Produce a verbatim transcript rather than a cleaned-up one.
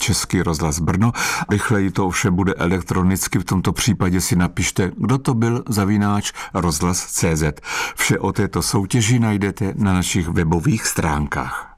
Český rozhlas Brno. Rychleji to vše bude elektronicky, v tomto případě si napište, kdo to byl, zavináč rozhlas tečka cé zet. Vše o této soutěži najdete na našich webových stránkách.